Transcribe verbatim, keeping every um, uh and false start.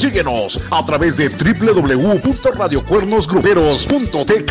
Síguenos a través de doble u doble u doble u punto radio cuernos gruperos punto t k.